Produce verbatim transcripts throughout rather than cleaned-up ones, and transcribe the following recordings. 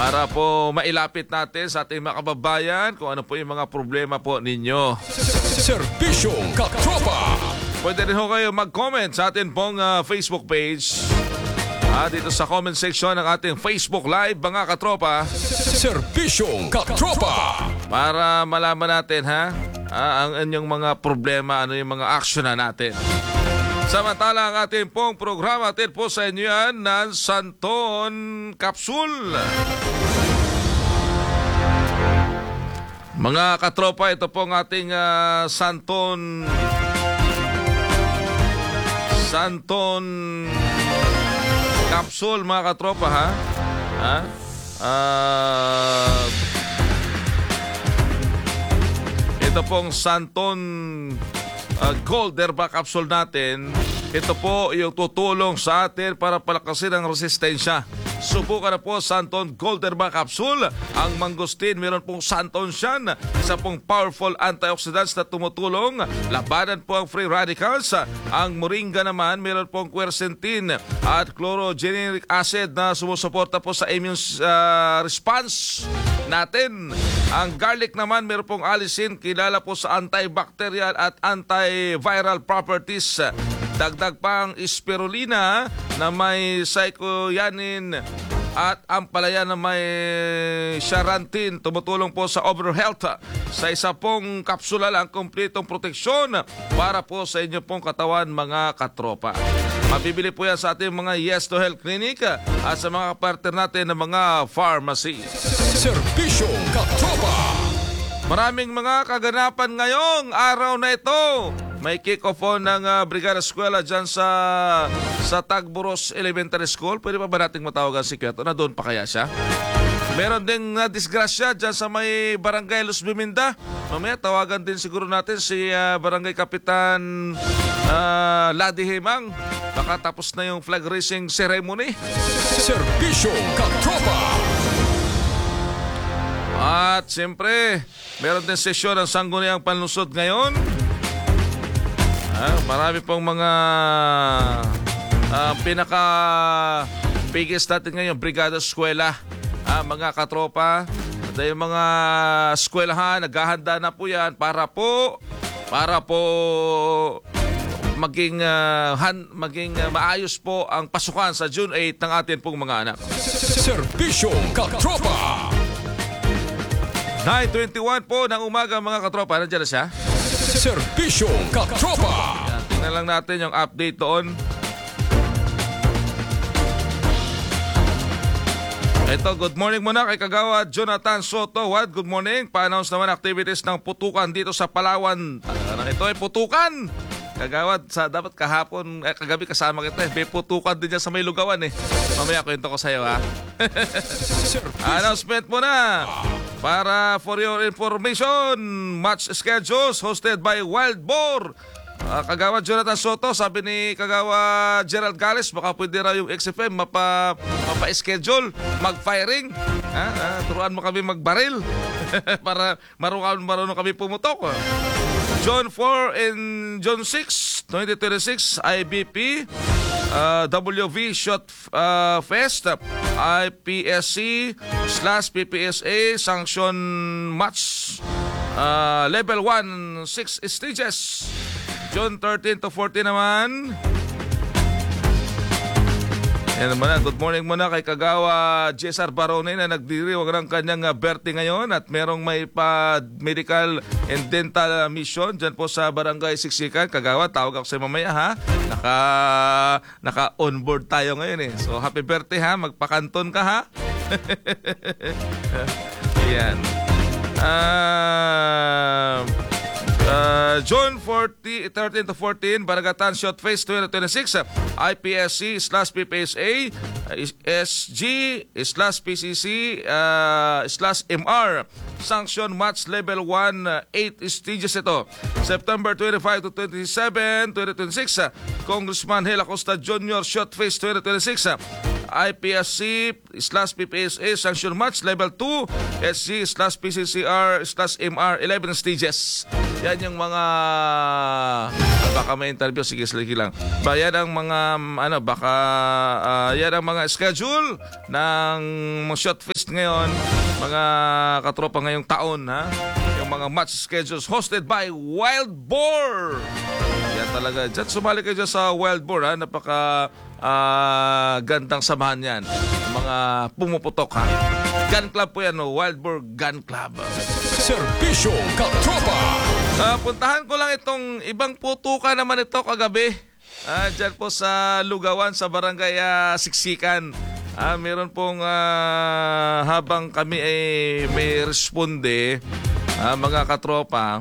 para po mailapit natin sa ating mga kababayan kung ano po yung mga problema po ninyo. Serbisyong Katropa. Pwede rin ho kayo mag-comment sa atin pong uh, Facebook page. Ah, dito sa comment section ng ating Facebook Live, mga katropa. Serbisyong Katropa. Para malaman natin ha, ah, ang inyong mga problema, ano yung mga action na natin. Samantala ang ating pong programa, atin po sa inyo yan ng Santon Capsule. Mga katropa, ito pong ating uh, Santon Santon Capsule, mga katropa, ha? Ha? Uh, ito pong Santon uh, Gold Herba Capsule natin. Ito po yung tutulong sa atin para palakasin ang resistensya. Subukan na po Santon Gold Herba Capsule. Ang mangosteen, meron pong Santon siyan. Isa pong powerful antioxidants na tumutulong. Labanan po ang free radicals. Ang moringa naman, meron pong quercetin at chlorogenic acid na sumusuporta po sa immune uh, response natin. Ang garlic naman, meron pong allicin, kilala po sa antibacterial at antiviral properties. Dagdag pang spirulina na may cycloyanin at ampalaya na may charantin, tumutulong po sa overall health. Sa isa pong kapsula lang, kumpletong proteksyon para po sa inyo pong katawan, mga katropa. Mabibili po yan sa ating mga Yes to Health Clinic at sa mga partner natin ng mga pharmacy. Serbisyong Katropa. Maraming mga kaganapan ngayong araw na ito. May kick-off po ng uh, Brigada Eskwela dyan sa, sa Tagburos Elementary School. Pwede pa ba nating matawagan si Kyoto na doon pa kaya siya? Meron ding uh, disgrasya dyan sa may Barangay Los Biminda. Mamaya tawagan din siguro natin si uh, Barangay Kapitan uh, Ladi Himang. Baka tapos na yung flag raising ceremony. Serbisyong Katropa. At siyempre, meron din sesyon ng Sangguniang Panlusod ngayon. Ah, marami pong mga uh, pinaka biggest natin ngayon, Brigada Eskwela. Ah, mga katropa, at yung mga eskwelahan, naghahanda na po yan para po para po maging uh, han, maging uh, maayos po ang pasukan sa June eighth ng atin pong mga anak. Serbisyong Katropa. nine twenty-one po ng umaga, mga katropa. Nandiyan na siya? Serbisyong Katropa. Yan, tingnan lang natin yung update doon. Ito, good morning muna kay Kagawad Jonathan Soto. What? Good morning. Pa-announce naman activities ng putukan dito sa Palawan. Uh, ito ay putukan. Kagawad, sa dapat kahapon, eh, kagabi kasama kita. Eh. May putukan din dyan sa may lugawan eh. Mamaya kwento ko sa'yo ha. Announcement muna. Para for your information, match schedules hosted by Wild Boar. Uh, Kagawad Jonathan Soto, sabi ni Kagawad Gerald Gales, baka pwede raw yung X F M mapa, mapa-schedule, mag-firing. Ha? Uh, turuan mo kami mag-baril para marunong, marunong kami pumutok. John four and John six, twenty twenty-six I B P. Uh, W V Shot uh, Fest, I P S C slash P P S A sanction match, uh, level one, six stages. June thirteen to fourteen naman. Yan naman, good morning muna kay Kagawa J S R Barone na nagdiriwag ng kanyang uh, birthday ngayon at merong may pa medical and dental mission dyan po sa Barangay Siksikan. Kagawa, tawag ako sa mamaya ha. Naka, naka on board tayo ngayon eh. So happy birthday ha, magpakanton ka ha. Yan. Ah... Uh, Uh, June fourteen, thirteen to fourteen, Baragatan Shot Face twenty twenty-six, I P S C slash P P S A, S G slash P C C uh, slash M R. Sanction match level one, eight stages ito. September twenty-five to twenty-seven, twenty twenty-six, Congressman Hela Costa Junior Shot Face twenty twenty-six, I P S C slash P P S A sanction match level two, S G slash P C C R slash M R, eleven stages. Yan yung mga, baka may interview, sige, sige lang. Ba, yan ang mga, ano, baka, uh, yan ang mga schedule ng Shot Fest ngayon, mga katropa ngayong taon, ha? Yung mga match schedules hosted by Wild Boar. Yan talaga. Diyan, sumali kayo dyan sa Wild Boar, ha? Napaka uh, gandang samahan yan. Mga pumuputok, ha? Gun Club po yan, no? Wild Boar Gun Club. Serbisyo Katropa. Uh, puntahan ko lang itong ibang putukan naman ito kagabi. Uh, Diyan po sa Lugawan, sa Barangay uh, Siksikan. Uh, meron pong uh, habang kami ay may responde, uh, mga katropa,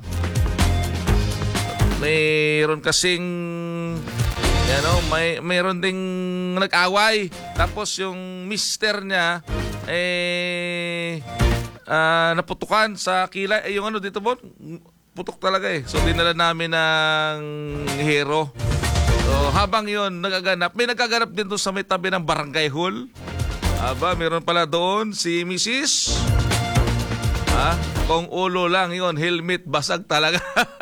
mayroon kasing you know, may mayroon ding nag-away. Tapos yung mister niya eh uh, naputukan sa kilay. Eh, yung ano dito po, putok talaga eh. So dinala namin ng hero. So habang yon nagaganap, may nagaganap din doon sa may tabi ng barangay hall. Aba, meron pala doon si Missus Ah, kung ulo lang yon, helmet basag talaga.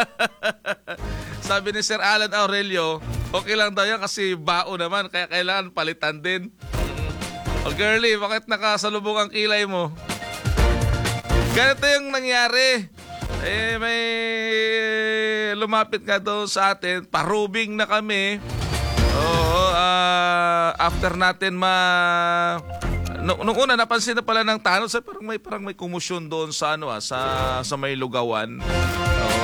Sabi ni Sir Alan Aurelio, okay lang daw yan kasi bao naman, kaya kailangan palitan din. O girlie, bakit nakasalubong ang kilay mo? Ganito yung nangyari. Eh, may lumapit nga doon sa atin, parubing na kami. Oo, uh, after natin ma... Nung, nung una, napansin na pala ng tanod, sa parang may, parang may kumusyon doon sa, ano, ah, sa, sa may Lugawan. Oo.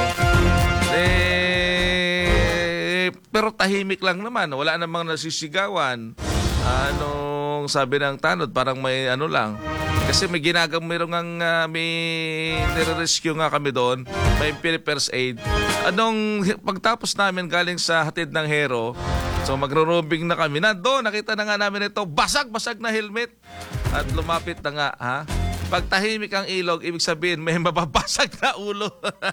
Eh, pero tahimik lang naman. Wala namang nasisigawan. Anong sabi ng tanod, parang may ano lang. Kasi may ginagam, mayroong ang uh, may nire-rescue nga kami doon. May Philippines Aid. Anong pagtapos namin galing sa hatid ng hero, so magro-robbing na kami. Nandun, nakita na nga namin ito, basag-basag na helmet. At lumapit na nga, ha? Pag tahimik ang ilog, ibig sabihin may mababasag na ulo.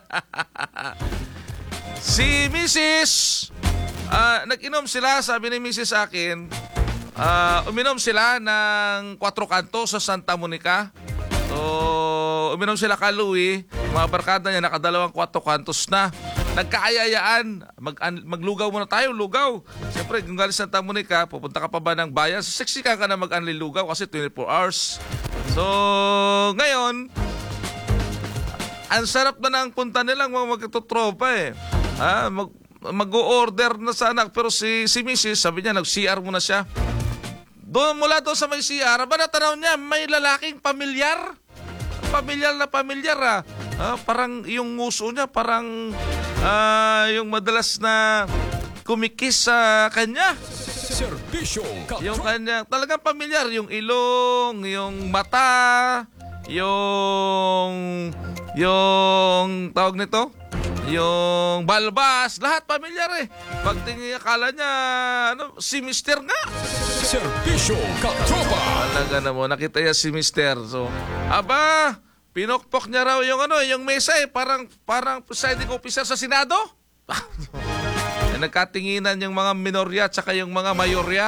Si Missus Uh, nag-inom sila, sabi ni Missus sa akin, uh, uminom sila ng Quatro Cantos sa Santa Monica. So, uminom sila ka Louie, mga barkada niya, nakadalawang Quatro Cantos na. Nagkaayayaan, mag, maglugaw muna tayo, lugaw. Siyempre, kung galing Santa Monica, pupunta ka pa ba ng bayan? So, seksikan ka na mag-anli lugaw kasi twenty-four hours. So, ngayon, ang sarap na ng punta nilang mga magtutropa eh. Ha? Mag, mag-o-order na sana. Pero si, si Missus, sabi niya, nag-C R muna siya. Doon, mula doon sa may C R, ba natanaw niya, may lalaking pamilyar. Pamilyar na pamilyar ah. Ah, parang yung nguso niya, parang ah, yung madalas na kumikis sa kanya. Serbisyo Katropa. Yung kanya, talagang pamilyar. Yung ilong, yung mata, yung, yung tawag nito, yung balbas, lahat pamilyar eh. Pagtingin, akala niya, ano, si mister nga. Serbisyo Katropa. Talaga na mo, nakita niya si mister. So, aba, pinokpok niya raw yung ano, yung mesa eh, parang, parang presiding officer sa Senado. Eh, nagkatinginan yung mga minorya at saka yung mga mayorya.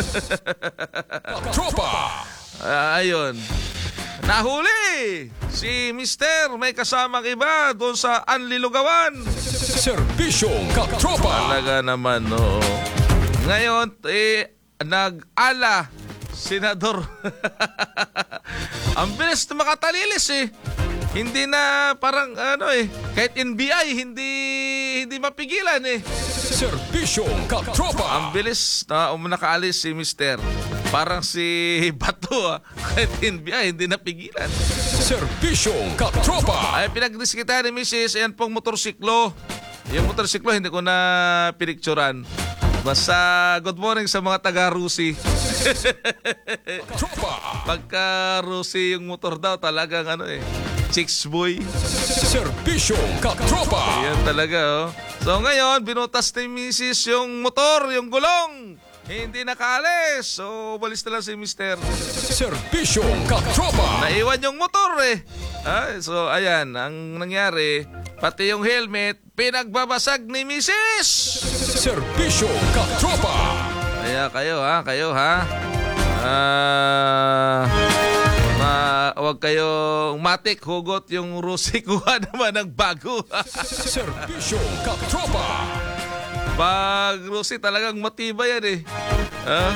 Katropa. Uh, ayun. Nahuli! Si mister may kasamang iba doon sa Anlilugawan. Serbisyo Katropa. Talaga naman, no. Ngayon, eh, nag-ala, senador. Ang bilis na makatalilis eh. Hindi na parang ano eh, kahit N B I, hindi, hindi mapigilan eh. Serbisyo Katropa. Ang bilis na um, nakaalis si mister. Parang si Bato ah. Kahit N B I, hindi napigilan. Serbisyo Katropa. Ay, pinag-diskita ni missus, ayan pong motorsiklo. Yung motorsiklo, hindi ko na pinicturan. Basta, good morning sa mga taga-Rusi. Pagka Rusi yung motor daw, talagang ano eh, chicks boy. Serbisyo Katropa. Yan talaga oh. So ngayon, binutas ni missus yung motor, yung gulong. Hindi nakaalis. So, balis na lang si mister. Serbisyo Katropa. Naiwan yung motor eh. Ah, so, ayan. Ang nangyari, pati yung helmet, pinagbabasag ni missus. Serbisyo Katropa. Kaya kayo ha, kayo ha. Ah, ma huwag kayong matik, hugot yung Rusi, kuha naman ng bago. Serbisyong Katropa. Pag Rusi talagang matibay yan eh. Ah,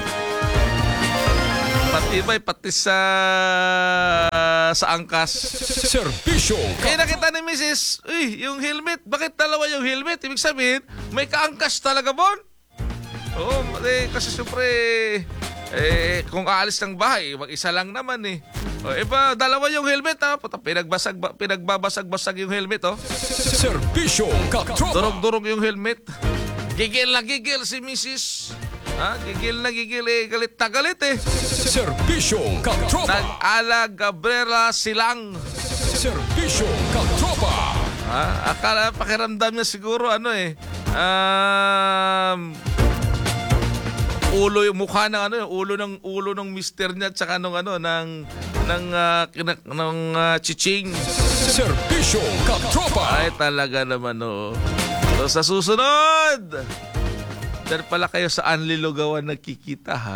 matibay pati sa sa angkas. Serbisyong Eh nakita ni Missus, uy, yung helmet, bakit dalawa yung helmet? Ibig sabihin, may kaangkas talaga, Bon. Oo, eh, kasi syempre, eh, kung aalis ng bahay, mag-isa lang naman eh. O, iba, dalawa yung helmet ha. Puta, pinagbasag, pinagbabasag-basag yung helmet oh. Serbisyong Katropa. Durog-durog yung helmet. Gigil na gigil si Missus Ha? Gigil na gigil eh. Galit na galit eh. Serbisyong Katropa. Nag-ala Gabriela Silang. Serbisyong Katropa. Ha? Akala pakiramdam niya siguro ano eh. Um... ulo yung mukha ng ano, ulo ng ulo ng mister niya tsaka nung ano ng ng uh, kinak, ng uh, chiching. Serbisyong Katropa. Ay talaga naman oh. So sa susunod, dahil pala kayo sa Anlilugawan nagkikita ha.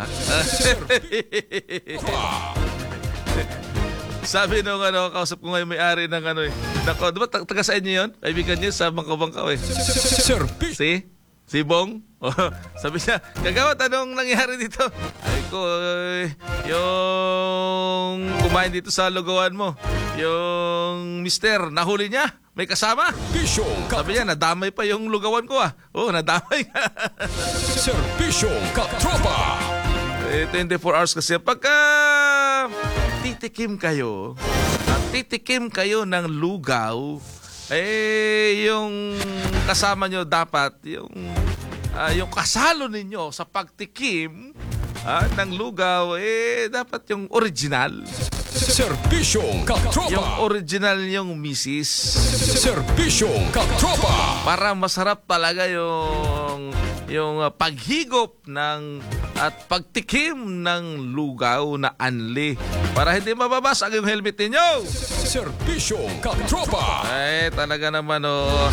Sabi nung ano, kausap ko ngayon may-ari ng ano eh. Nako, di ba taga sa inyo yun? Kaibigan niyo sa Bangka-Bangka eh. Serbisyong. Si? Si Bong? Oh, sabi niya, kagawat, anong nangyari dito? Ay ko, eh, yung kumain dito sa lugawan mo, yung mister, nahuli niya, may kasama. Serbisyong Katropa. Sabi niya, nadamay pa yung lugawan ko ah. Oo, oh, nadamay nga. Serbisyong Katropa. Eh, twenty-four hours kasi. Pagka titikim kayo, at titikim kayo ng lugaw, eh, yung kasama nyo dapat, yung, uh, yung kasalo ninyo sa pagtikim uh, ng lugaw, eh, dapat yung original. Serbisyong Katropa. Yung original yung misis. Serbisyong Katropa. Para masarap talaga yung, yung uh, paghigop ng at pagtikim ng lugaw na anli. Para hindi mababasag yung helmet ninyo. Serbisyong Katropa. Ay, talaga naman oh.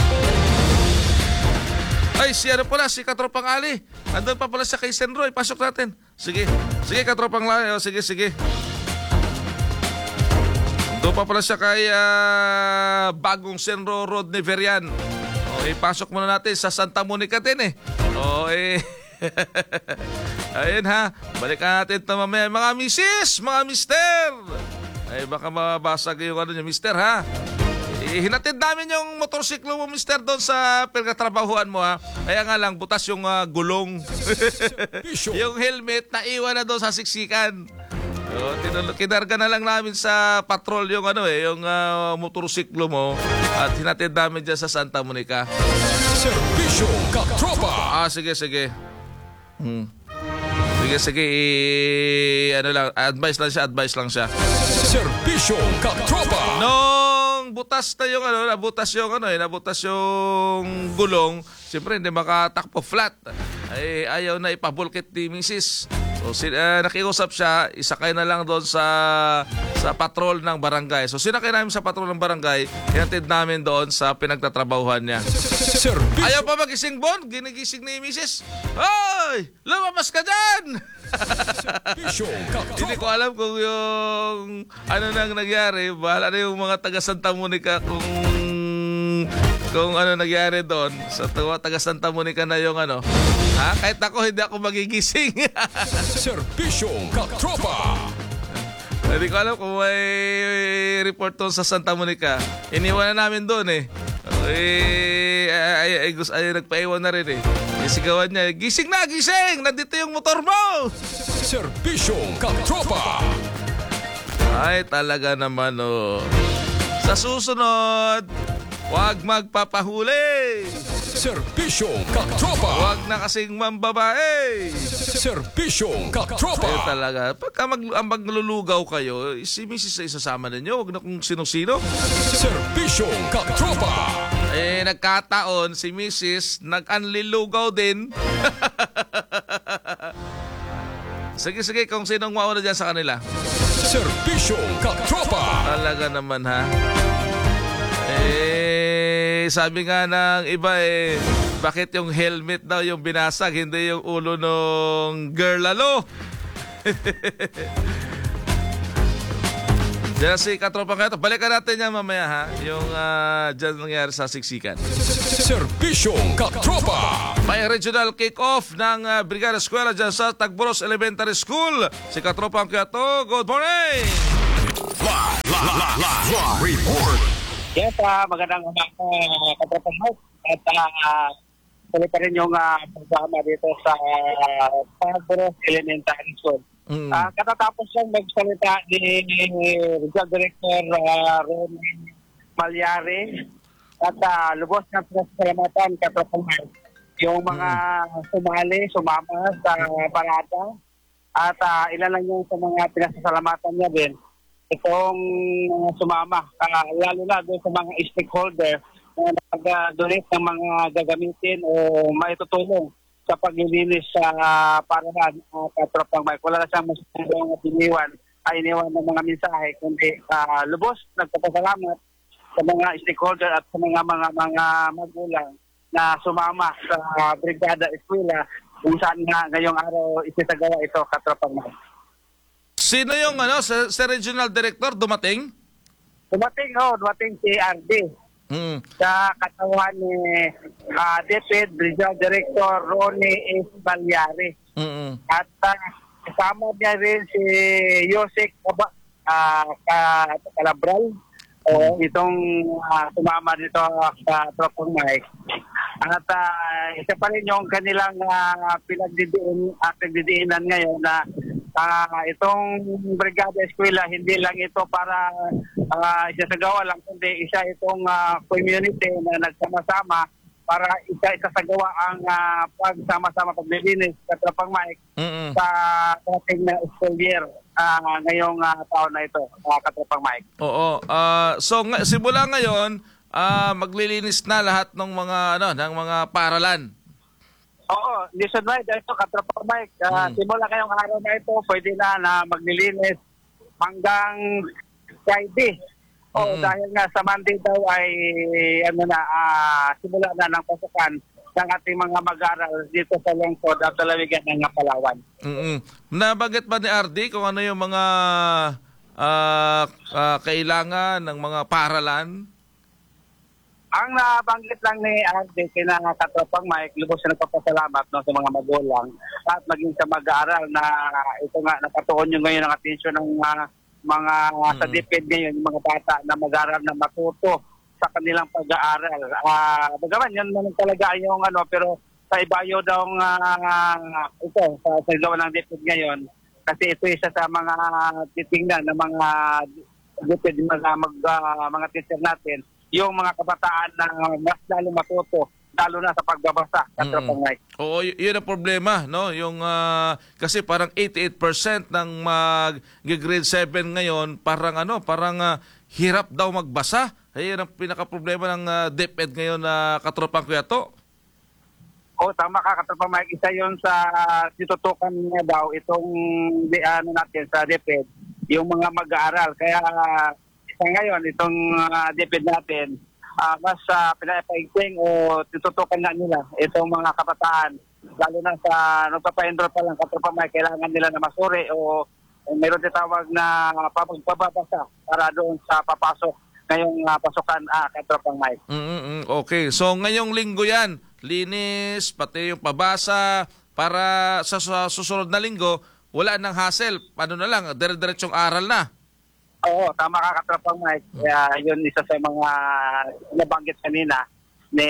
Ay, si ano pala, si Katropang Ali. Andun pa pala siya kay Senroy. Pasok natin. Sige. Sige, Katropang Ali. O, sige, sige. Doon pa pala siya kay uh, Bagong Senro Road Neverian. O, ipasok muna natin sa Santa Monica din eh. O, eh. Ayun ha. Balikan natin ito mamaya. Mga misis, mga mister. Ay, baka mabasag yung ano niya, mister ha. Hinatid namin yung motorsiklo mo, mister, doon sa pinagkatrabahuan mo ha. Kaya nga lang, butas yung uh, gulong. Yung helmet, naiwan na doon sa siksikan. So, tinul- kinarga na lang namin sa patrol yung ano eh, yung uh, motorsiklo mo. At hinatid namin dyan sa Santa Monica. Serbisyong Katropa. Ah, sige, sige. Hmm. Sige, sige. I- ano lang, advice lang siya, advice lang siya. Serbisyong Katropa. Nung butas na yung ano, nabutas yung ano eh, nabutas yung gulong, siyempre hindi makatakpo flat. Ay ayaw na ipabulkit ni Missus So si, uh, nakiusap siya, isakay na lang doon sa sa patrol ng barangay. So sinakay namin sa patrol ng barangay, hinatid namin doon sa pinagtatrabahuhan niya. Serbisyong. Ayaw pa magising, Bon, ginigising ni Missus Hoy! Lumabas ka dyan! Serbisyong Katropa. Hindi ko alam kung yung ano nang nangyari. Bahala na yung mga taga Santa Monica kung kung ano nangyari doon. Sa taga Santa Monica na yung ano. Ha? Kahit ako, hindi ako magigising. Serbisyong Katropa. Hindi ko alam kung may report doon sa Santa Monica. Iniwan na namin doon eh. Eh, ay, ay, ay, ay, nagpaiwan na rin eh. Isigawan niya, gising na, gising! Nandito yung motor mo! Serbisyong Katropa. Ay, talaga naman oh. Sa susunod, huwag magpapahuli. Serbisyong Katropa. Huwag na kasing mambabae. Serbisyong Katropa. Ayun talaga. Pagka mag, ang maglulugaw kayo, si Missus ay isasama ninyo. Huwag na kung sino-sino. Serbisyong Katropa. Eh, nagkataon, si Missus nag-anlilugaw din. Sige, sige, kung sinong mauna dyan sa kanila. Serbisyong Katropa. Talaga naman ha. Eh, sabi nga ng iba eh, bakit yung helmet daw yung binasag, hindi yung ulo ng girl lalo? Diyan si Katropang Kuyato. Balikan natin yan mamaya ha. Yung uh, dyan nangyari sa siksikan. Serbisyong Katropa. May regional kick-off ng uh, Brigada Eskwela dyan sa Tagboros Elementary School. Si Katropang Kuyato, good morning! Live, live, live, live, live report. Yes, uh, magandang umaga, uh, Katropang Mike. At uh, tuloy pa rin yung uh, programa dito sa uh, Tagboros Elementary School. Mm. Uh, katatapos lang magsalita ni Regional Director uh, Ron Malyari at uh, lubos na pinasalamatan Katropang Mike yung mga mm. sumali, sumama sa parada at uh, ilan lang yung sa mga pinasasalamatan niya din itong uh, sumama, uh, lalo na doon sa mga stakeholder na nag-donate ng mga gagamitin o maitutulong sa paglilinis sa uh, parahan at uh, Katropang Mike. Wala na siyang masyadong iniwan ay iniwan ng mga mensahe kundi uh, lubos nagpapasalamat sa mga stakeholder at sa mga mga mga magulang na sumama sa uh, Brigada Eskwela kung saan nga ngayong araw isisagawa ito, Katropang Mike. Sino yung ano, sa, sa regional director dumating? Dumating, oh, dumating si R D. Mm. Sa katawan ni uh, Deputy Regional Director Ronnie S. Malyari. Mm-mm. At uh, kasama niya rin si Yosek Kaba, uh, Calabral o itong uh, sumama dito sa Katropang Mike. At uh, isa pa rin yung kanilang uh, pinagdidiin, uh, pinagdidiinan ngayon na uh, itong Brigada Eskwela hindi lang ito para uh, isasagawa lang kundi isa itong uh, community na nagsama-sama para isa isasagawa ang uh, pagsama-sama paglilinis sa Katropang Mike Mm-mm. sa ating na school year uh, ngayong uh, taon na ito, uh, Katropang Mike. Oo. Uh, so ng- simula ngayon, uh, maglilinis na lahat ng mga ano, ng mga paralan. Oo, nationwide ito, Katropang Mike. Uh, Hmm. Simula ngayong araw na ito, pwede na na maglilinis hanggang Friday. Oo, Mm. dahil nga sa Monday daw ay ano na, uh, simula na ng pasukan ng ating mga mag-aaral dito sa lungsod at sa lalawigan ng Palawan. Mm-mm. Nabanggit ba ni R D kung ano yung mga uh, uh, kailangan ng mga paralan? Ang nabanggit lang ni R D kina Katropang Mike, lubos na nagpapasalamat no, sa mga magulang at maging sa mag-aaral na ito nga nakatuon yung ngayon ang atensyon ng uh, mga uh, sa Mm. DepEd ngayon, yung mga bata na mag-aaral na matuto sa kanilang pag-aaral. Ah, uh, bagaman yun naman talaga yung ano, pero sa ibayo daw uh, ito sa sa ng DepEd ngayon kasi ito isa sa mga titingnan ng mga DepEd mga mag, uh, mga teacher natin yung mga kabataan na mas lalo matuto, lalo na sa pagbabasa, Katropang Mike. Oo, y- yun ang problema, no? Yung ah, kasi parang eighty-eight percent ng mag-grade seven ngayon, parang ano, parang ah, hirap daw magbasa. Ayun ang pinaka-problema ng uh, DepEd ngayon na Katropang Kuyato. O, tama ka, Katropang Mike. Isa yun sa titutukan niya daw itong di, ano natin sa DepEd, yung mga mag-aaral. Kaya isa ngayon, itong uh, DepEd natin, uh, mas uh, pinapaigting o titutukan na nila itong mga kabataan. Lalo na sa nagpapa-enroll pa lang, Katropang Mike, kailangan nila na masuri o, o mayroon titawag na pababasa para doon sa papasok ngayong uh, pasukan, ah, Katropang Mike. Mm-mm, okay, so ngayong linggo yan, linis, pati yung pabasa, para sa, sa susunod na linggo, wala nang hassle. Ano na lang, dire-diretsong aral na. Oo, tama ka, Katropang Mike. Kaya yun isa sa mga nabanggit kanina ni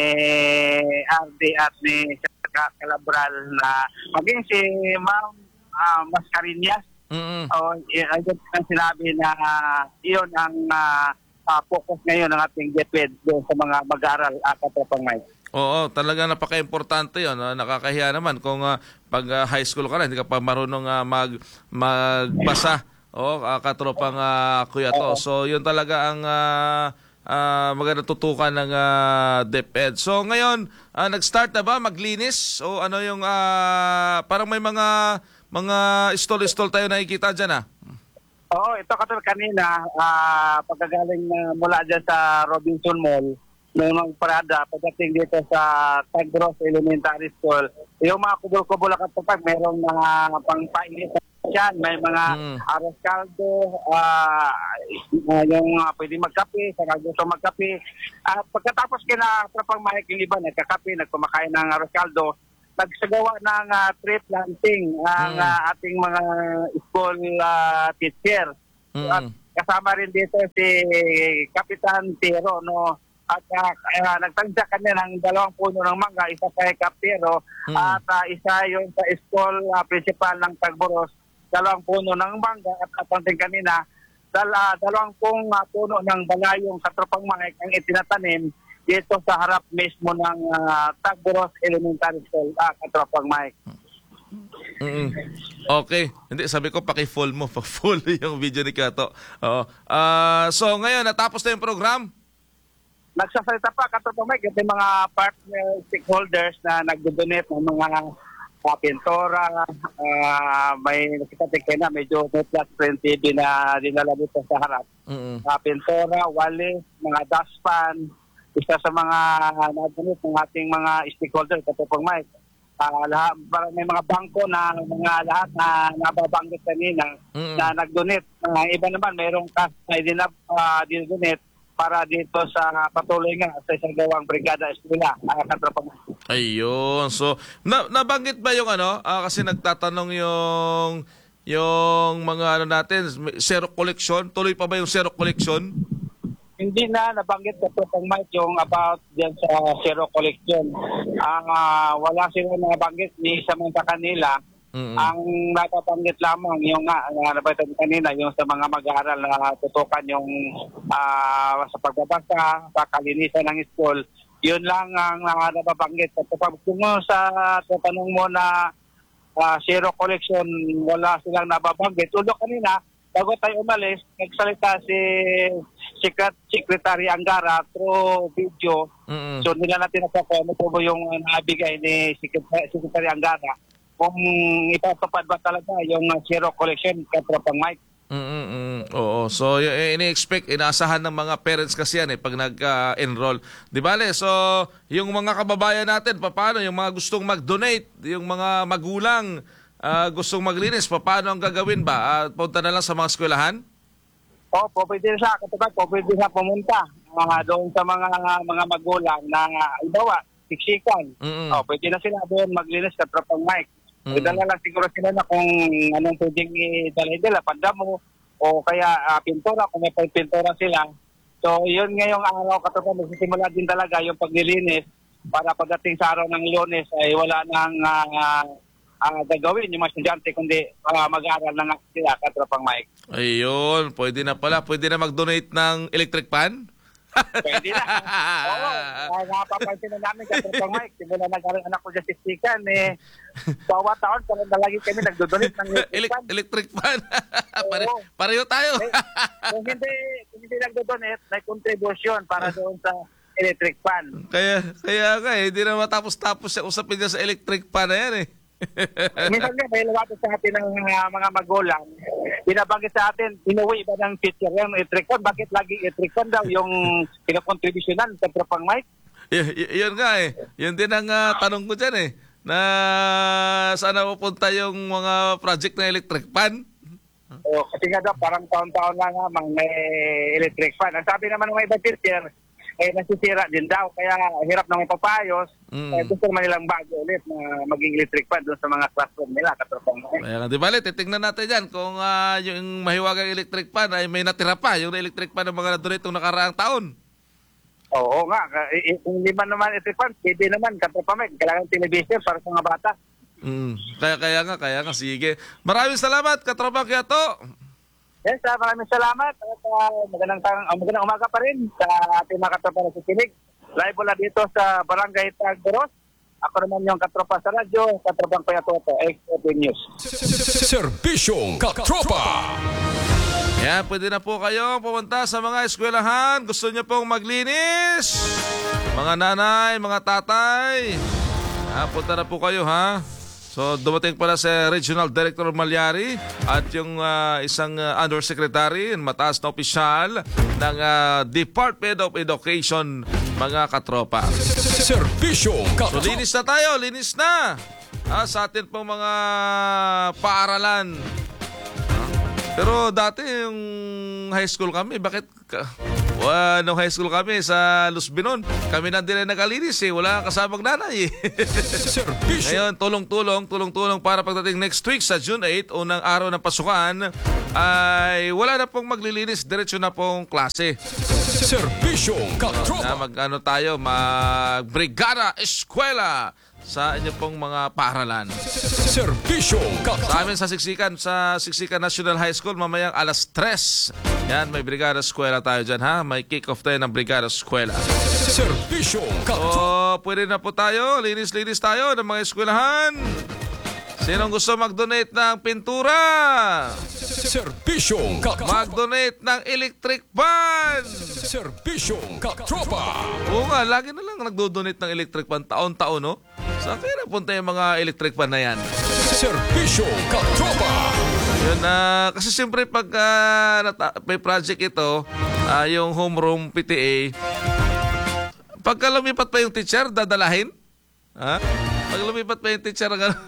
R D at ni Calabral na maging si Ma'am uh, Mascarinas. Mm-mm. O, ayun ang sinabi na iyon ang uh, uh, focus ngayon ng ating DepEd doon sa mga mag-aaral, uh, Katropang Mike. Oo, talaga napaka-importante yun. Ah, nakakahiya naman kung ah, pag ah, high school ka na, hindi ka pa marunong ah, mag, magbasa. Oo, uh, Katropang ah, Kuyato. So, yun talaga ang uh, uh, magandang tutukan ng ah, DepEd. So, ngayon, ah, nag-start na ba maglinis? O ano yung, ah, parang may mga mga stall-stall tayo nakikita dyan ah? Oo, ito katulad kanina, uh, pagkagaling uh, mula dyan sa Robinson Mall, may mga parada pagdating dito sa Tagboros Elementary School. Yung mga kubol-kubol at kapag mayroong mga pangpainit Yan, may mga Mm. arroz caldo, ah, uh, yung uh, pwede magkape, saka gusto magkape. At pagkatapos kina Tropang Mike, yung iba nagkakape, nagkumakain ng arroz caldo, nagsagawa ng uh, tree planting ang Mm. uh, ating mga school uh, teacher. Mm. At kasama rin dito si Kapitan Tiro, no? At uh, uh, nagtansya kanya ng dalawang puno ng mangga, isa kay Kaptero, Mm. at uh, isa yung sa school uh, principal ng Tagboros, dalawang puno ng mangga, at apansin kanina, dala, dalawang pong uh, puno ng balayong sa Tropang Mike ang itinatanim dito sa harap mismo ng uh, Tagboros Elementary School, uh, Tropang Mike. Mm. Okay. Hindi, sabi ko paki-full mo. Pa-full yung video ni Kato. Oo. Ah, so, ngayon, natapos na yung program? Nagsasalita pa, Katropang Mike, yung mga partner stakeholders na nagdo-donate ng mga uh, pintora, uh, may nakitatik na medyo may plus twenty din na dinala dito sa harap. Mm. Uh, pintora, wali, mga dustpan, isa sa mga nag-donate ng ating mga stakeholders, Katropang Mike. Uh, lahat, may mga bangko na mga lahat na nababanggit kanina Mm. na nag-donate. Uh, iba naman, mayroong cash na idinab, uh, dinonate para dito sa patuloy nga sa isang gawang brigada eskwela, uh, Katropang. Ayun. So, na nabanggit ba yung ano? Ah, kasi nagtatanong yung yung mga ano natin, zero collection. Tuloy pa ba yung zero collection? Hindi na nabanggit Katropang Mike yung about dyan sa zero collection. Ang uh, wala sila nabanggit ni isa man sa kanila. Mm-mm. Ang napapanggit lamang yung nga, uh, nabanggit kanina, yung sa mga mag-aaral na tutukan yung uh, sa pagbabasa, sa kalinisan ng school, yun lang ang uh, napapanggit. At kung sa tanong mo na uh, zero collection, wala silang nababanggit. Ulo kanina, bago tayo umalis, nagsalita si Secret Secretary Angara through video. Mm-mm. So nila natin ako ano po yung uh, nabigay ni Secretary, Secretary Angara. Kung ipapapad ba talaga yung uh, zero collection, Katropang Mike. Mm-mm. Oo. So, y- ini-expect, inaasahan ng mga parents kasi yan eh, pag nag-enroll. Di ba, Le? So, yung mga kababayan natin, paano? Yung mga gustong mag-donate, yung mga magulang, ah, gustong maglinis, paano ang gagawin ba? Ah, punta na lang sa mga eskwelahan? Opo, pwede siya, Katropang, po, pwede siya pumunta uh, doon sa mga mga magulang na, uh, ibawa, siksikan. Mm-mm. Oh, pwede na sila doon maglinis, Katropang Mike. Mm. Idala lang siguro sila na kung anong pwedeng idala nila, pandamo, o kaya uh, pintura, kung may pintura sila. So, yun ngayong araw, Katropang, magsisimula din talaga yung paglilinis para pagdating sa araw ng Lunes ay wala nang uh, uh, gagawin yung mga estudyante, kundi uh, mag-aaral na nga sila, Katropang Mike. Ayun, pwede na pala. Pwede na mag-donate ng electric pan? Pwede na. Oo, uh, napapansin na namin, Katropang Mike, simula nag-aaral anak ko dyan si Stikan, eh, bawat taon, parang na lagi kami nagdodonate ng electric fan. Elec- electric pan. Pare- Oo. pareho tayo. Eh, kung hindi, kung hindi nagdodonate, may contribution para doon sa electric fan. Kaya, kaya nga eh, hindi na matapos-tapos siya usapin niya sa electric pan na yan eh. Minsan nga, may lawatan sa atin ng uh, mga magulang. Binabanggit sa atin, inuwi ba ng future yung electric fan? Bakit lagi electric fan daw yung pinakontribusyonan sa Tropang Mike? Y- y- yun nga eh. Yun din ang ah, tanong ko dyan eh. Na saan na pupunta yung mga project na electric pan? O, kasi nga daw, parang taon-taon lang nga may electric fan. Ang sabi naman ng mga ibang teacher, eh, nasisira din daw. Kaya hirap na may papayos. Mm. Eh, gusto naman nilang bago ulit na maging electric fan doon sa mga classroom nila. Katropang Mike. Kaya nga, di ba, titignan natin yan kung ah, yung mahiwagang electric pan ay may natira pa, yung electric pan ng mga na-donate nung nakaraang taon. Oo nga. Eh, eh, Kung hindi man naman electric fan, T V naman, Katropang Mike. Kailangan television para sa mga bata. Mm. Kaya, kaya nga, kaya nga, sige. Maraming salamat, Katropang Kiato. Yes, uh, maraming salamat. At uh, magandang, tang- uh, magandang umaga pa rin sa ating mga katropa na sikinig. Live mula dito sa Barangay Tagboros. Ako naman yung katropa sa radyo, Katropang Kuya Toto, X O P News. Serbisyong Katropa. Yan, pwede na po kayong pumunta sa mga eskwelahan. Gusto nyo pong maglinis? Mga nanay, mga tatay. Ah, punta na po kayo, ha? So, dumating pala si Regional Director Malyari at yung ah, isang ah, undersecretary, mataas na opisyal ng ah, Department of Education, mga katropa. Serbisyong So, Katropa. linis na tayo, linis na. Ah, sa atin pong mga paaralan. Pero dati yung high school kami, bakit ka, well, nung high school kami sa Luzbinon, kami na din na nakalinis eh. Wala kasamang nanay eh. Ngayon, tulong-tulong, tulong-tulong para pagdating next week sa June eighth, unang araw ng pasukan, ay wala na pong maglilinis, diretso na pong klase. Serbisyong katropa. Na mag ano tayo, mag-brigada eskwela sa inyo pong mga paaralan. Serbisyong Sa katropa. amin sa Siksikan, sa Siksikan National High School, mamayang alas tres. Yan, may brigada eskwela tayo dyan ha. May kick-off tayo ng brigada eskwela. Serbisyong katropa. O, pwede na po tayo. Linis-linis tayo ng mga eskwelahan. Sinong gusto mag-donate ng pintura? Serbisyong katropa. Mag-donate ng electric fan. Serbisyong katropa. Oo nga, lagi na lang nagdo-donate ng electric fan taon-taon, no? Saan kaya napunta yung mga electric fan na yan? Serbisyong katropa. Yun na, kasi siyempre pag uh, nata- may project ito, uh, yung homeroom P T A, pagka lumipat pa yung teacher, dadalahin? Ha? Pag lumipat pa yung teacher,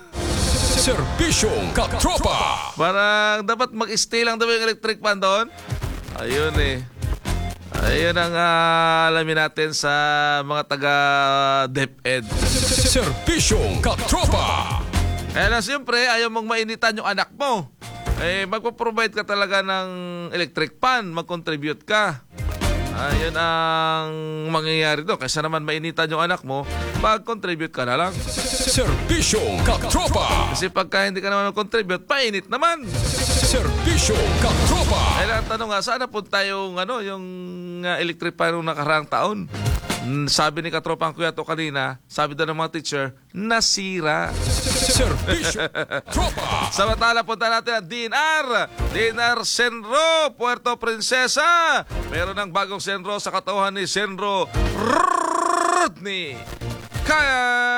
Serbisyong katropa. parang dapat mag-stay lang daw yung electric fan doon. Ayun eh. Ayun ang uh, alamin natin sa mga taga DepEd. Serbisyong katropa. Kaya lang siyempre, ayaw mong mainitan yung anak mo. Eh, magpo-provide ka talaga ng electric fan, mag-contribute ka. Ayun ang mangyayari doon. Kaysa naman mainitan yung anak mo, mag-contribute ka na lang. Serbisyong katropa. Kasi pagka hindi ka naman mag-contribute, painit naman. Serbisyong katropa. Kaya lang tanong nga, saan napunta yung, ano, yung uh, electric fan nung nakaraang taon? Mm, sabi ni Katropang Kuya to kanina, sabi daw ng mga teacher, nasira. Serbisyong katropa. Samantala, punta natin ang D N R. D N R Senro, Puerto Princesa. Meron ng bagong Senro sa katauhan ni Senro Rodney Kaya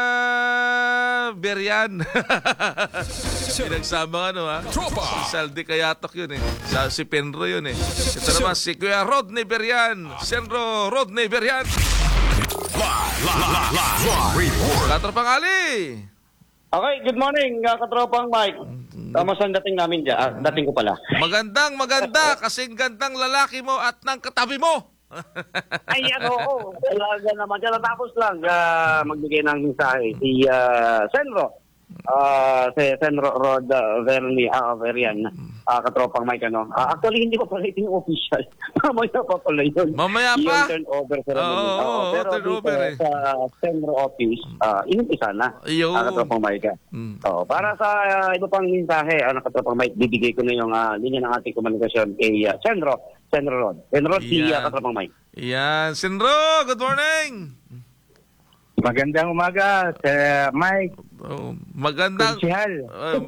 Berian. Pinagsama ano ha. Si Saldi Kayatok yun eh. Sa, si Penro yun eh. Ito naman si Kuya Rodney Berian. Senro Rodney Berian. Live, live, live, live report. Katropang Ali. Okay, good morning, uh, katropang Mike. Tama saan dating namin dyan? Ah, dating ko pala. Magandang maganda kasing gandang lalaki mo at ng katabi mo. Ay, ano, oo. Talaga naman. Kaya tapos lang uh, magbigay ng mensahe si uh, Senro. Uh, si Senro Rod uh, Verli, ah, Verian. Uh, katropang Mike, ano. Uh, actually, hindi pa pala ito yung official. Mamaya pa pala yun. Mamaya pa? Yung turnover ceremony. Oo, oo, oo, pero turnover dito eh. sa Senro office, uh, inumpisa na. Iyo. Uh, katropang Mike. Mm. Oo, para sa uh, iba pang mensahe, ano, katropang Mike, bibigay ko na yung uh, linya ng ating komunikasyon kay uh, Senro. Senro Rod. Senro si uh, Yan. katropang Mike. Yan. Senro, good morning. Magandang umaga, Sir Mike. Oh, magandang Kunsihal. uh,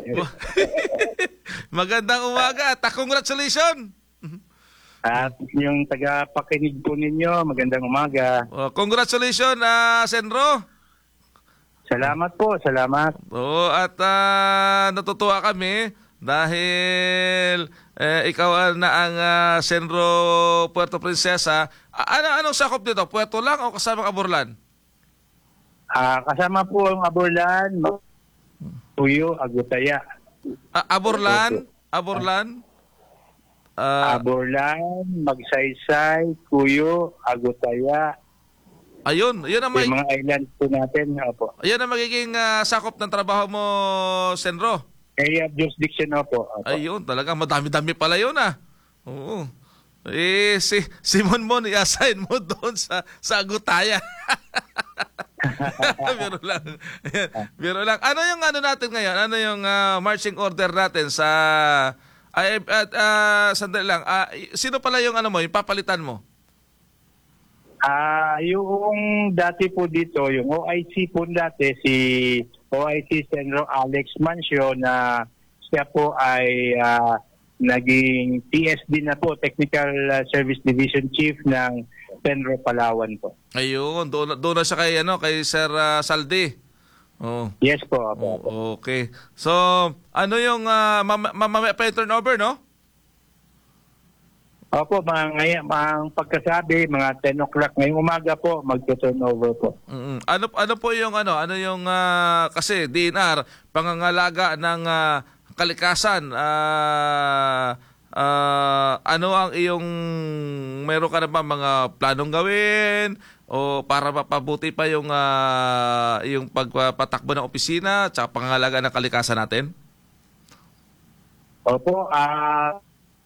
magandang umaga at congratulations. At yung taga-pakinig po ninyo, magandang umaga. Oh, congratulations uh, Senro. Salamat po, salamat. Oo, at uh, natutuwa kami dahil eh, ikaw na ang uh, Senro Puerto Princesa. A- ano anong sakop dito? Puerto lang o kasamang Aburlan? Ah, kasama po ang Aburlan, Tuyo, Agutaya. A- Aburlan? Aburlan? Ah, Aburlan, Magsaysay, Kuyo, Agutaya. ayun, yun ang may, Yung mga islands po natin. Opo. ayun ang magiging uh, sakop ng trabaho mo, Senro. Area of jurisdiction opo. Opo. Ayun, talaga madami-dami pala yun ah. Oo. Eh, si Simon Mon, i-assign mo doon sa, sa Agutaya. Biro lang. Ayan, biro lang. Ano yung ano natin ngayon? Ano yung uh, marching order natin sa... Ay, at uh, sandali lang. Uh, sino pala yung ano mo, yung papalitan mo? Ah, yung dati po dito, yung O I C po dati, si O I C Senro Alex Mancio na siya po ay ah, naging T S D na po, Technical ah, Service Division Chief ng Senro Palawan po. Ayun, doon, doon na siya kay, ano, kay Sir uh, Saldi. Oh. Yes po. Apo. Oh, okay. So, ano yung uh, mam- mamaya pa yung turnover, no? Opo, mga, ngayon, mga pagkasabi, mga ten o'clock ngayong umaga po, magto-turnover po. Mm-mm. Ano ano po yung ano, ano yung ah, kasi D N R pangangalaga ng ah, kalikasan, ah, ah, ano ang iyong, meron ka na ba mga planong gawin o para mapabuti pa yung, ah, yung pagpatakbo ng opisina at pangangalaga ng kalikasan natin? Opo, ah...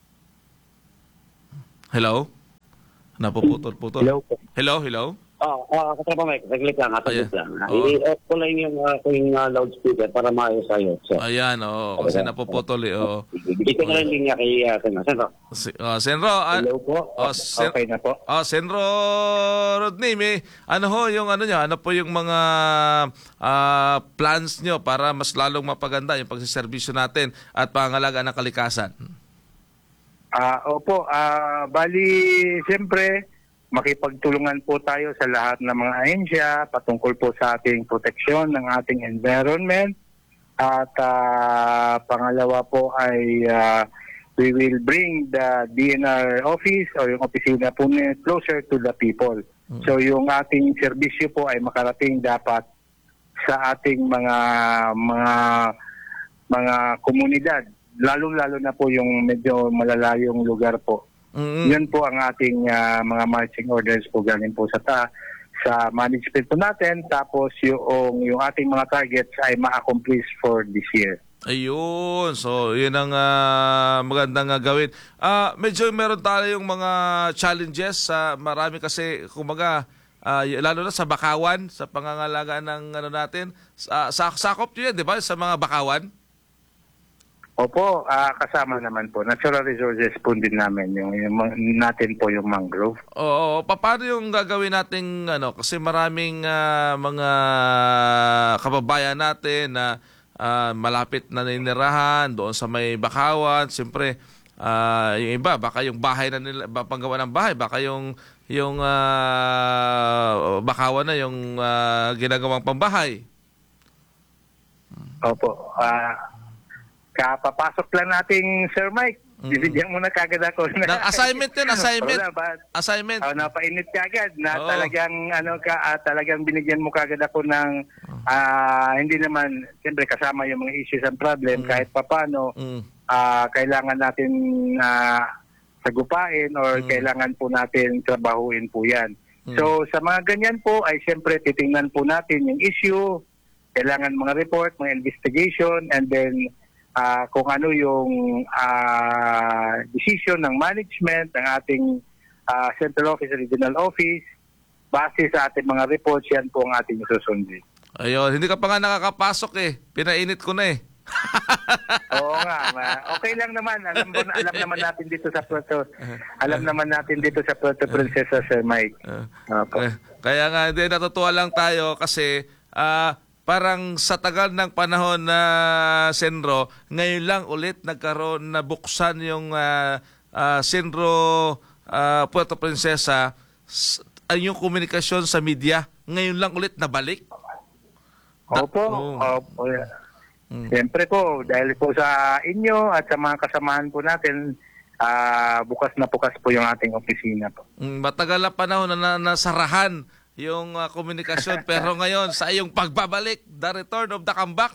Hello? Napuputol-putol. hello po. Hello, hello? Oo, oh, katrapa Mike, saglit lang, saglit Ayan. lang. Oo. I-off ko lang yung aking uh, loudspeaker para maayos-ayos. So, Ayan, oo. Kasi napuputol eh. Oo. Hindi ko na lang linya kay uh, Senro. Senro. Si, oh, Senro, ah, Hello po. oh, Sen- Okay na po. oh, Senro Rodney, may, ano ho yung ano niya, ano po yung mga ah, plans nyo para mas lalong mapaganda yung pagsiservisyo natin at pangangalaga ng kalikasan? Ah, opo, ah bali siyempre makipagtulungan po tayo sa lahat ng mga ahensya patungkol po sa ating proteksyon ng ating environment at ah, pangalawa po ay ah, we will bring the D N R office o yung opisina po niya closer to the people. So yung ating serbisyo po ay makarating dapat sa ating mga mga mga komunidad, lalo-lalo na po yung medyo malalayong lugar po. Mm-hmm. Yun po ang ating uh, mga marching orders po galing po sa ta sa management po natin, tapos yung yung ating mga targets ay ma-accomplish for this year. Ayun. So, yun ang ah, magandang ah, gawin. Ah, medyo meron tayong mga challenges sa marami kasi kumaga ah, y- lalo na sa bakawan, sa pangangalaga ng ano natin. Sa, sa sakop 'yun, 'di ba? Sa mga bakawan. Opo, ah, kasama naman po. Natural resources po din namin. Yung, yung ma- natin po yung mangrove. Oo, pa- paano yung gagawin nating ano kasi maraming ah, mga kababayan natin na ah, malapit na ninirahan doon sa may bakawan. Siyempre, ah, yung iba baka yung bahay na nila ba- panggawa ng bahay, baka yung yung ah, bakawan na yung ah, ginagawang pambahay. Opo. Ah, kapapasok lang nating Sir Mike. Bibigyan mo na kagad ako. Ng assignment yun, assignment. Wala ba? Assignment. Oh, napainit ka agad na Oo. talagang ano ka ah, talagang binigyan mo kagad ako ng ah, hindi naman siyempre kasama yung mga issues and problem kahit papaano Mm. ah, kailangan natin ah, sagupain or kailangan po natin trabahuin po 'yan. So sa mga ganyan po ay siyempre titingnan po natin yung issue, kailangan mga report, mga investigation, and then Ah, kung ano yung ah, decision ng management ng ating ah, Central Office, Regional Office, base sa ating mga reports, yan po ang ating susundin. Ayun, hindi ka pa nga nakakapasok eh. Pinainit ko na eh. Oo nga, ma- okay lang naman. Alam, mo, alam naman natin dito sa Puerto, alam naman natin dito sa Puerto Princesa, Sir Mike. Opo. Eh, Kaya nga, hindi, natutuwa lang tayo kasi ah, parang sa tagal ng panahon na Senro, ngayon lang ulit nagkaroon na buksan yung uh, uh, Senro uh, Puerto Princesa s- ay yung komunikasyon sa media. Ngayon lang ulit nabalik. Opo. Oo. Opo. Siyempre po, dahil po sa inyo at sa mga kasamahan po natin, ah, bukas na bukas po yung ating opisina po. Mm, Matagal na panahon na, na nasarahan yung uh, komunikasyon pero ngayon sa iyong pagbabalik, the return of the comeback.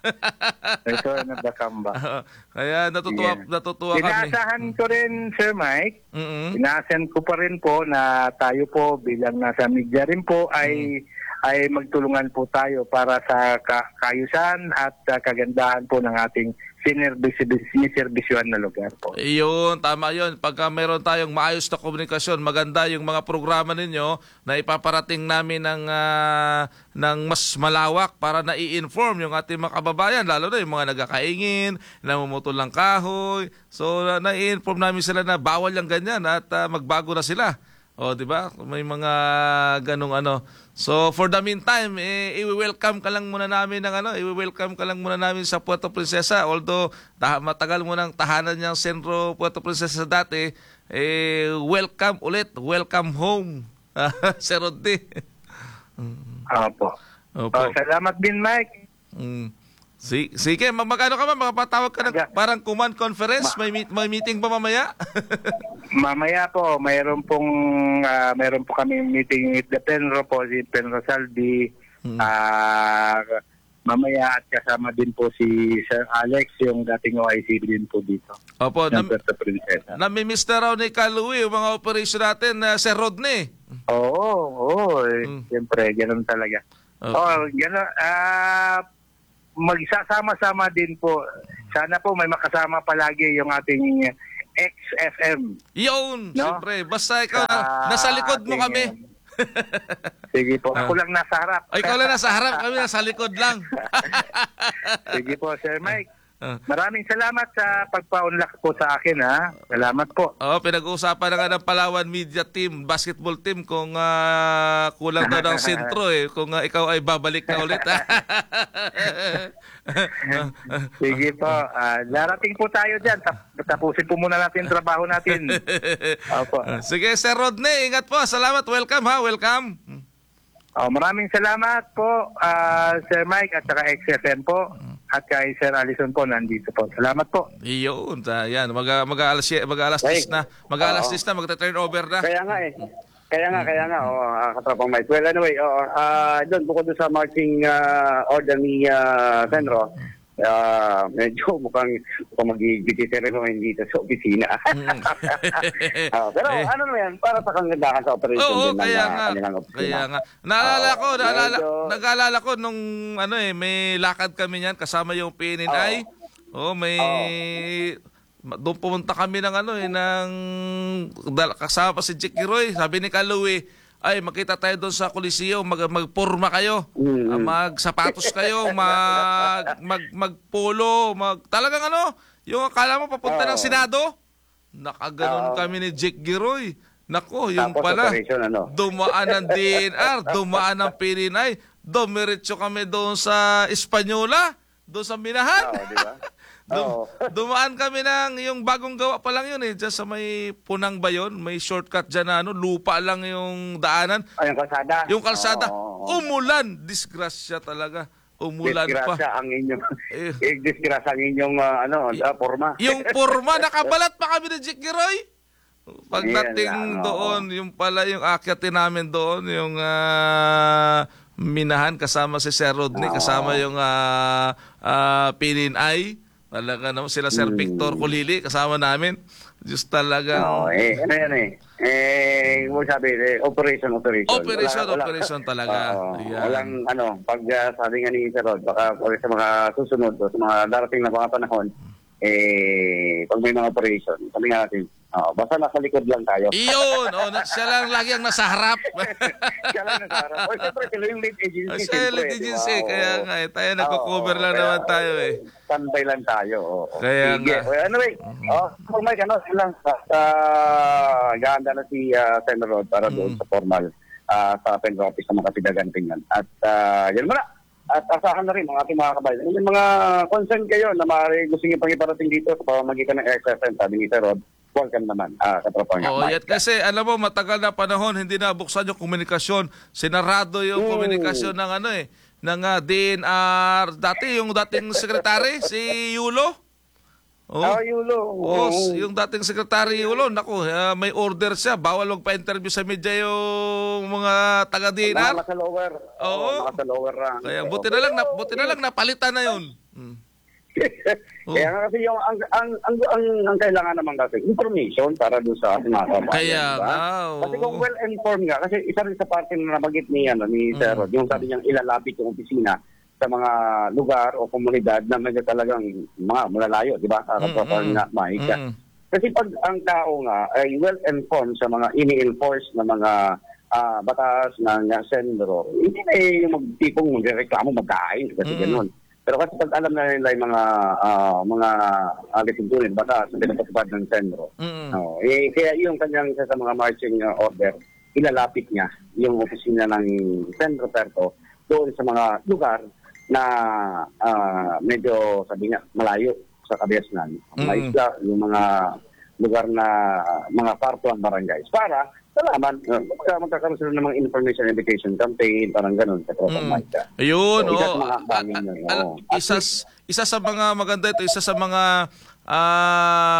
Ito na Bakamba. Kaya natutuwa, Yeah. natutuwa kami. Inaasahan ko rin, Sir Mike, Mm-mm. inaasahan ko pa rin po na tayo po bilang nasa media rin po ay ay magtulungan po tayo para sa ka- kaayusan at uh, kagandahan po ng ating sinerbisyohan na lugar po. Iyon, tama yun. Pagka mayroon tayong maayos na komunikasyon, maganda yung mga programa ninyo na ipaparating namin ng, ah, ng mas malawak para na-i-inform yung ating mga kababayan, lalo na yung mga nagkakaingin, namumutol ng kahoy. So, na- na-i-inform namin sila na bawal yung ganyan at ah, magbago na sila. O, di ba? May mga ganong ano. So, for the meantime, eh, i-welcome ka lang muna namin ng ano, i-welcome ka lang muna namin sa Puerto Princesa. Although, ta- matagal mo nang tahanan niyang Centro Puerto Princesa dati, eh, welcome ulit. Welcome home, Sir Rodney. Opo. Opo. Oh, salamat din, Mike. Mm. Si, sige, mag- mag-ano ka ba? Makapatawag ka ng Aga. parang command conference? May, meet, may meeting pa mamaya? Mamaya po, mayroon pong ah, mayroon po kami meeting with the Penro po, si Penro Saldi. Ah, mamaya at kasama din po si Sir Alex, yung dating O I C din po dito. Opo, Ng nam- Puerto Princesa. namimiss na raw ni Kalui yung mga operation natin na Sir Rodney. Oo, oo. Eh, Mm. Siyempre, ganun talaga. Okay. Oh, ganun. Ah, magsasama-sama din po. Sana po may makasama palagi yung ating X F M. Yun, No? siyempre. Basta ikaw, na, Sa nasa likod mo ating, kami. Sige po, ako lang nasa harap. Ay, ikaw lang nasa harap, kami nasa likod lang. Sige po, Sir Mike. Ah. Maraming salamat sa pagpa-unlock po sa akin, ha. Salamat po. Oo, pinag-uusapan na nga ng Palawan Media Team, basketball team, kung ah, kulang daw ng sentro eh, kung ah, ikaw ay babalik na ulit. Sige po. Ah, darating po tayo dyan. Tap- tapusin po muna natin yung trabaho natin. Opo. Sige, Sir Rodney, ingat po. Salamat. Welcome ha, welcome. Oh, maraming salamat po, ah, Sir Mike at saka X F M po. At kay Sir Allison po, nandito po. Salamat po. Iyon, ta- yan. Mag, mag-alas, mag-alas Hey. dis na. Mag-alas Oo. dis na, magta-turnover na. Kaya nga eh. Kaya nga, kaya nga, oh, uh, katropang Mike. Well, anyway, oh, uh, doon, bukod doon sa marching uh, order ni uh, Senro, uh, medyo mukhang, mukhang mag-gigitirin naman dito sa opisina. Ah, pero Eh. ano naman yan, para sa kagandahan sa operation Oo, din ng kaya uh, nga. kanilang opisina. Kaya nga. Naalala Oo, ko, naalala, medyo- nag-aalala ko nung ano eh, may lakad kami niyan kasama yung P N N I. Oh, may doon pumunta kami ng ano eh ng dal- kasama pa si Jackie Roy. Sabi ni Kalui, ay makita tayo doon sa Coliseo, mag magporma kayo. Mm. Ah, magsapatos kayo, mag mag magpolo, mag talagang ano, yung akala mo papunta ng Oo. Senado. Nakaganon Oo. kami ni Jake Giroy. Nako, yung Tapos pala. operation, ano? Dumaan ng D N R, dumaan ng P N N I, dumiretso kami doon sa Espanyola, doon sa Minahan. Oo, di ba? Dum- Oo. dumaan kami ng, yung bagong gawa pa lang yun eh, dyan sa may Punang ba yun? May shortcut dyan na ano, lupa lang yung daanan. Ay, yung kalsada. Yung kalsada, Oo. umulan, disgrasya talaga. Umulan pa. Disgrasya ang inyong, Eh. eh, disgrasya ang inyong, uh, ano, uh, forma. Yung porma, nakabalat pa kami ni Jake Giroy. Pagdating Yan lang, oo. doon, yung pala yung akyatin namin doon, yung ah, Minahan kasama si Sir Rodney, kasama yung uh, P N N I. Talaga naman sila Sir Hmm. Victor Kulili kasama namin. Just talaga. Oo, eh, ano yan eh. Eh, mo sabi, eh, operation, operation. Operation, operation talaga. Oo, Ayan. walang, ano, pag uh, sabi nga ni Sir Rod, baka pag sa mga susunod, o sa mga darating na mga panahon, eh, pag may mga operation, sabi nga natin, oo, basta nasa likod lang tayo. Iyon, oh, na- siya lang lagi ang nasa harap. Siya lang nasa harap. O, siyempre, sila yung lead agency. Siya yung lead siyempre, di ba? agency, kaya Oo. nga eh, tayo nagko-cover Oo, lang kaya, naman tayo eh. Standby lang tayo. Oo. Kaya Sige. nga. Well, anyway, oh, kung may ano, lang, uh, ganda na si uh, Senator Rod para doon sa formal uh, sa Penro Office ng mga kasidagan tingnan. At uh, yan muna. At asahan na rin mga ating mga kabayan. Yung mga concern kayo na maaari gusto nyo pang iparating dito sa pamamagitan ng X F M, sabi ni Sir Rod, welcome naman, uh, katropang Oo, Mike. yan. Kasi alam mo, matagal na panahon, hindi na buksan yung komunikasyon. Sinarado yung Mm. komunikasyon ng ano eh, ng ah, D N R. Dati, yung dating sekretary, si Yulo. Oh. Oh, Yulo. Oo, Oo. yung dating sekretary Yulo, naku, ah, may order siya. Bawal magpa-interview sa media yung mga taga-D N R. Mga nasa lower. Oo. Mga nasa lower rank. Kaya buti na lang, na, buti na lang napalitan na yun. Hmm. Kaya nga kasi yung ang ang ang, ang, ang kailangan naman kasi information para doon sa ating mga kabayan. Kaya di ba? nga, oo. Kasi kung well informed nga kasi isa rin sa parte na nabanggit ni ano ni Sir Rod, yung sabi niyang ilalapit yung opisina sa mga lugar o komunidad na medyo talagang mga malalayo, di ba? Kapag nga Mike. Mm. Kasi pag ang tao nga ay well informed sa mga ini-enforce na mga ah, batas ng uh, Senro, hindi na eh yung magtipong magreklamo magkain kasi Mm. ganun. Pero kasi pag alam na nila yung mga uh, mga alisintunin, batas na pinapatupad ng Senro, Mm. oh, eh, kaya yung kanyang isa sa mga marching uh, order, ilalapit niya yung opisina ng Senro Perto doon sa mga lugar na ah, medyo sabi niya malayo sa Kabiasnan, mga Mm. isla, yung mga lugar na mga partuan barangays para salaman, uh, magkakaroon sila ng mga information education campaign, parang ganun sa Tropang Mm. Mike. Ayun, So, isa oo. sa mga bangin Ah, yun, ah, oo. ah, isa, isa sa mga maganda ito, isa sa mga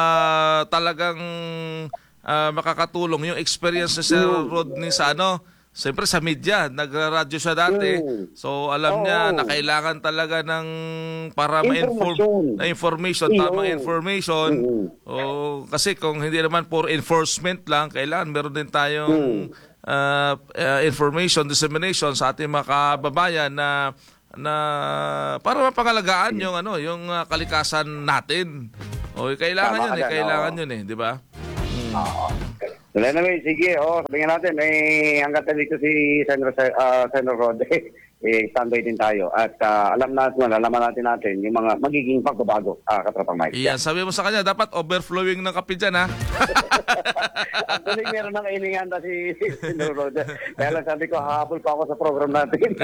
ah, talagang ah, makakatulong yung experience ni Sir Rodney sa ano, siyempre sa media, nagra-radyo siya dati. Mm. So alam Oo. niya na kailangan talaga ng para ma-inform Informasyon. na information, Mm. tamang information. Mm. O kasi kung hindi naman for enforcement lang, kailangan meron din tayong uh, uh, information dissemination sa ating mga kababayan na na para mapangalagaan yung ano, yung uh, kalikasan natin. O kailangan Tama yun, ka eh, dyan, kailangan oo. yun eh, di ba? So, anyway, sige, oh, sabihin natin, eh, hanggat dito si Senro, uh, Senro Rod, eh, standby din tayo. At uh, alam natin, alaman natin natin yung mga magiging pagbabago, uh, katropang Mike. Iyan, sabi mo sa kanya, dapat overflowing ng kape dyan, ha? Actually, meron nang iningan na si Senro Rod. Kaya lang sabi ko, hahabol pa ako sa program natin.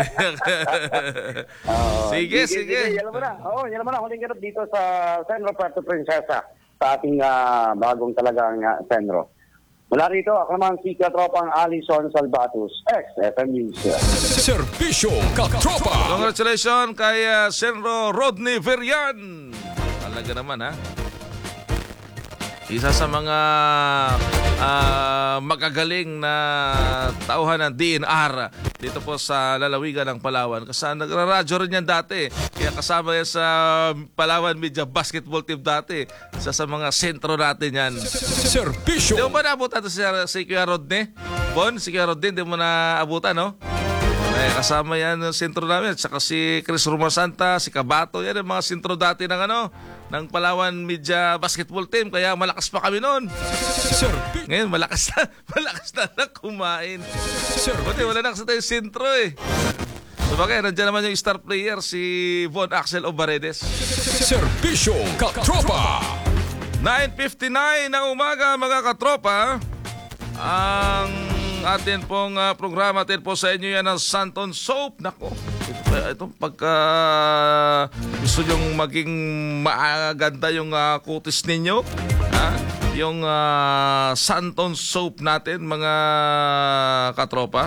Oo. Sige, sige. Yan mo na. Oo, yan mo na. Huling ganap dito sa Senro Puerto Princesa sa ating uh, bagong talagang uh, Senro. Mula rito, ako naman si Katropang Alison Salvatus, ex-F M News. Servisyo Katropa. Congratulations kay uh, Senro Rodney Verian. Talaga naman, ha? Isa sa mga uh, magagaling na tauhan ng D N R dito po sa lalawigan ng Palawan. Kasi nagraradyo rin yan dati. Kaya kasama yan sa Palawan Media Basketball Team dati. Isa sa mga sentro natin yan. Servisyo. Di mo ba naabutan si, si Kuya Rodney? Bon, si Kuya Rodney, di mo naabutan, no? Eh, kasama yan ng sentro namin. At saka si Chris Rumasanta, si Kabato, yan ang mga sentro dati ng ano, ng Palawan Media Basketball Team. Kaya malakas pa kami noon. Servisyo. Ngayon, malakas na, malakas na na kumain. Buti wala na kasi tayong sentro eh. So bagay, nandiyan naman yung star player, si Von Axel Obaredes. Servisyo Katropa. nine fifty-nine ng umaga, mga katropa. Ang atin pong uh, programa, atin po sa inyo yan ng Santon Soap. Nako, ito, ito pagka gusto nyong maging maganda yung uh, kutis ninyo, ha? Yung uh, Santon Soap natin, mga katropa.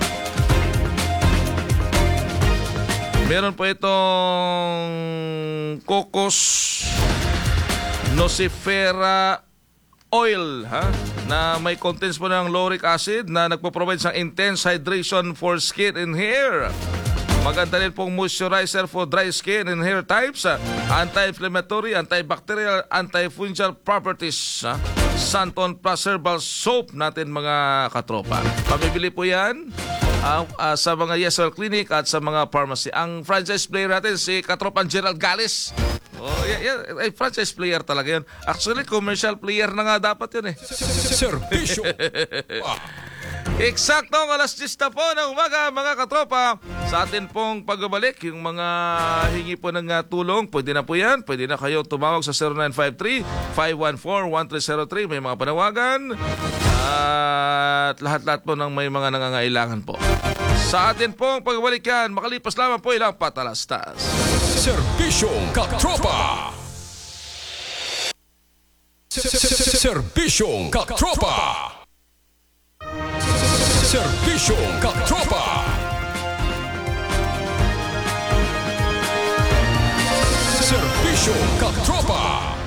Meron po itong Cocos Nocifera Oil, ha? Na may contents po ng lauric acid na nagpo-provide ng intense hydration for skin and hair. Maganda rin pong moisturizer for dry skin and hair types, anti-inflammatory, antibacterial, antifungal properties. Ha? Santon Plus Herbal Soap natin, mga katropa. Pabibili po yan uh, uh, sa mga Yeswell Clinic at sa mga pharmacy. Ang franchise player natin, si Katropang Gerald Gales. Oh, yeah, yeah. Ay, franchise player talaga yun. Actually, commercial player na nga dapat yun eh. Servisyo. Eksaktong alas diyes na po ng umaga, mga katropa. Sa atin pong pagbabalik, yung mga hingi po ng uh, tulong, pwede na po yan. Pwede na kayo tumawag sa zero nine five three, five one four, one three zero three. May mga panawagan. At lahat-lahat po ng may mga nangangailangan po. Sa atin pong pagbabalik yan, makalipas lamang po ilang patalastas. Servisyo Katropa. Servisyo Katropa. Servisyo Katropa. Servisyo Katropa.